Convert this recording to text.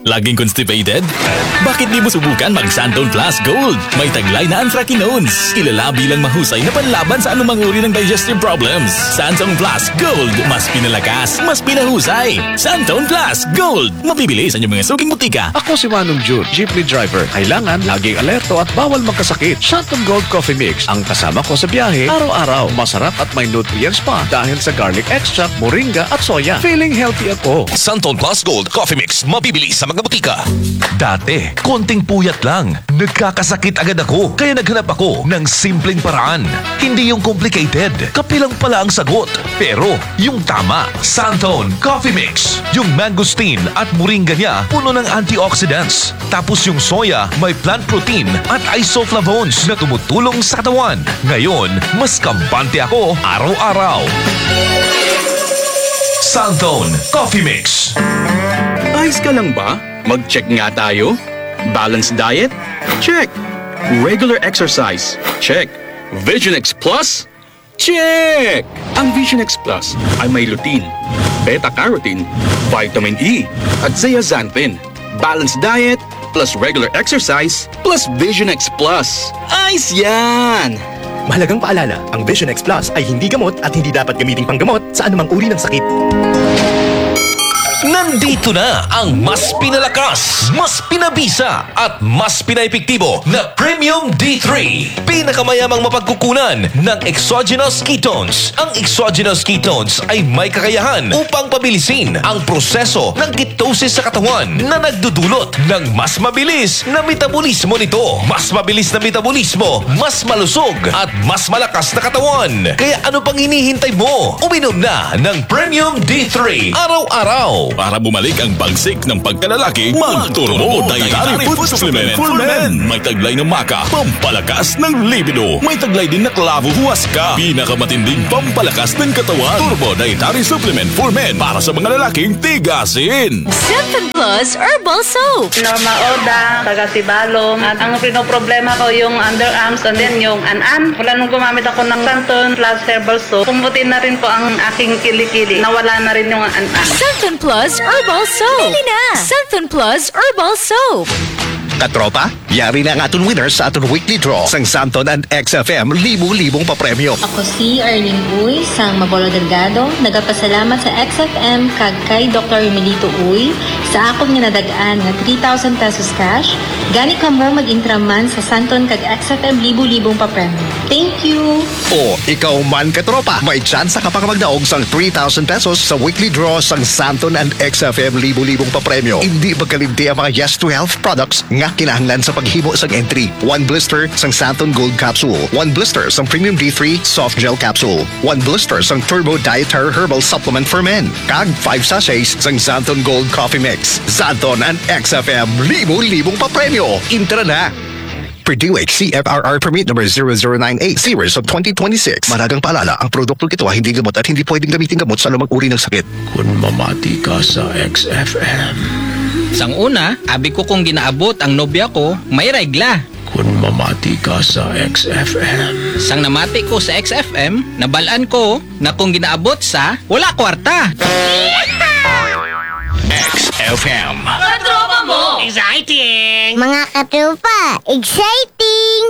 Laging constipated? Bakit di mo subukan mag-Santon Plus Gold? May taglay na anthracinones. Kilala bilang mahusay na panlaban sa anumang uri ng digestive problems. Santon Plus Gold. Mas pinalakas, mas pinahusay. Santon Plus Gold. Mabibili sa inyong mga suking butika. Ako si Manong June, jeepney driver. Kailangan laging alerto at bawal magkasakit. Santon Gold Coffee Mix ang kasama ko sa biyahe araw-araw. Masarap at may nutrients pa dahil sa garlic extract, moringa at soya. Feeling healthy ako. Santon Plus Gold Coffee Mix. Mabibili sa mga butika. Dati, konting puyat lang. Nagkakasakit agad ako. Kaya naghanap ako ng simpleng paraan. Hindi yung complicated. Kapilang pala ang sagot. Pero, yung tama. Santon Coffee Mix. Yung mangosteen at moringa niya puno ng antioxidants. Tapos yung soya may plant protein at isoflavones na tumutulong sa katawan. Ngayon, mas kampante ako araw-araw. Santon Coffee Mix. Ayos ka lang ba? Mag-check nga tayo. Balanced diet? Check. Regular exercise? Check. Vision X Plus? Check! Ang Vision X Plus ay may lutein, beta-carotene, vitamin E, at zeaxanthin. Balanced diet plus regular exercise plus Vision X Plus. Ayos yan! Mahalagang paalala, ang Vision X Plus ay hindi gamot at hindi dapat gamiting panggamot sa anumang uri ng sakit. Nandito na ang mas pinalakas, mas pinabisa at mas pinaepektibo na Premium D3. Pinakamayamang mapagkukunan ng exogenous ketones. Ang exogenous ketones ay may kakayahan upang pabilisin ang proseso ng ketosis sa katawan na nagdudulot ng mas mabilis na metabolismo nito. Mas mabilis na metabolismo, mas malusog at mas malakas na katawan. Kaya ano pang hinihintay mo? Uminom na ng Premium D3 araw-araw. Para bumalik ang bagsik ng pagkalalaki, mag-Turbo Dietary Food Supplement for Men. May taglay ng maka, pampalakas ng libido. May taglay din na klavo huwaska, pinakamatinding pampalakas ng katawan. Turbo Dietary Supplement for Men para sa mga lalaking tigasin. Santon Plus Herbal Soap. Norma Oda, taga Sibalom. At ang pinoproblema ko yung underarms and then yung an-an. Wala nung gumamit ako ng Santon Plus Herbal Soap. Pumutin na rin po ang aking kilikili. Nawala na rin yung an-an. Santon Plus Herbal Soap. Bili na! Santon Plus Herbal Soap. Katropa, yari na ang aton winners sa aton weekly draw sang Santon and XFM libu-libong papremyo. Ako si Arlene Uy, sang Mabolo Delgado. Nagapasalamat sa XFM kag kay Dr. Emilito Uy sa akong nadagaan nga 3,000 pesos cash. Gani ka mo mag-intraman sa Santon kag XFM libu-libong papremyo. Thank you! O, ikaw man katropa, may chance ka pang magdaog sang 3,000 pesos sa weekly draw sang Santon and XFM libu-libong papremyo. Hindi magkalimti ang mga Yes to Health products nga kinahanglan sa paghimo sang entry. 1 blister sang Santon Gold Capsule, 1 blister sang Premium D3 Soft Gel Capsule, 1 blister sang Turbo Dietary Herbal Supplement for Men, kag 5 sachets sang Santon Gold Coffee Mix. Santon and XFM libu-libong papremyo. Intra na! Per DOH CFRR Permit number 0098 series of 2026. Maragang paalala, ang produktong ito ay hindi gamot at hindi pwedeng gamitin gamot sa anumang uri ng sakit. Kung mamati ka sa XFM. Sang una, abi ko kung ginaabot ang nobya ko, may regla. Kung mamati ka sa XFM. Sang namati ko sa XFM, nabalaan ko na kung ginaabot sa wala kwarta. XFM. Katropa mo! Exciting! Mga katropa, exciting!